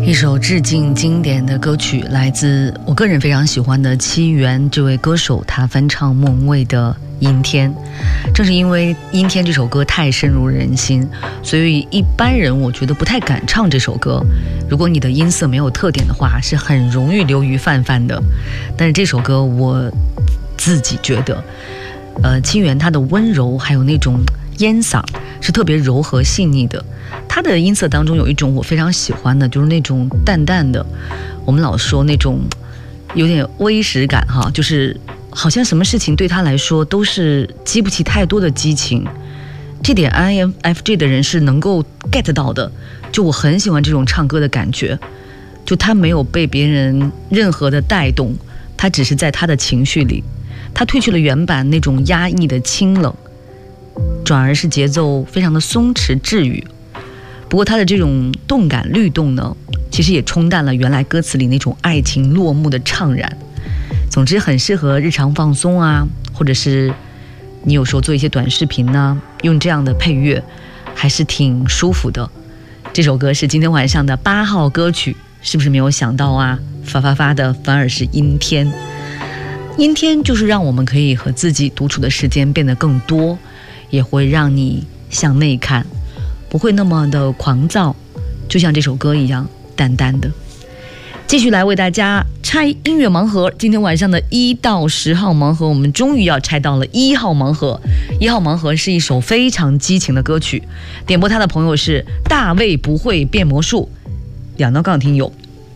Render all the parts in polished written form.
一首致敬经典的歌曲，来自我个人非常喜欢的七元这位歌手，他翻唱莫文蔚的《阴天》。正是因为《阴天》这首歌太深入人心，所以一般人我觉得不太敢唱这首歌。如果你的音色没有特点的话，是很容易流于泛泛的。但是这首歌我自己觉得七元他的温柔还有那种烟嗓是特别柔和细腻的。他的音色当中有一种我非常喜欢的，就是那种淡淡的，我们老说那种有点微实感哈，就是好像什么事情对他来说都是激不起太多的激情。这点 INFJ 的人是能够 get 到的，就我很喜欢这种唱歌的感觉，就他没有被别人任何的带动，他只是在他的情绪里，他褪去了原版那种压抑的清冷，转而是节奏非常的松弛治愈。不过他的这种动感律动呢，其实也冲淡了原来歌词里那种爱情落幕的怅然。总之很适合日常放松啊，或者是你有时候做一些短视频呢，用这样的配乐还是挺舒服的。这首歌是今天晚上的8号歌曲，是不是没有想到啊？发的反而是阴天。阴天就是让我们可以和自己独处的时间变得更多，也会让你向内看，不会那么的狂躁，就像这首歌一样淡淡的。继续来为大家拆音乐盲盒，今天晚上的1到10号盲盒，我们终于要拆到了1号盲盒。1号盲盒是一首非常激情的歌曲，点播它的朋友是大卫不会变魔术。2道杠听友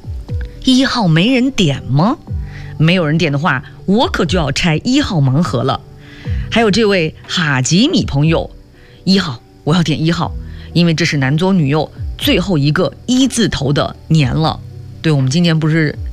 ，1号没人点吗？没有人点的话，我可就要拆1号盲盒了。还有这位哈吉米朋友，1号我要点1号，因为这是男左女右最后一个1字头的年了。对，我们今年不是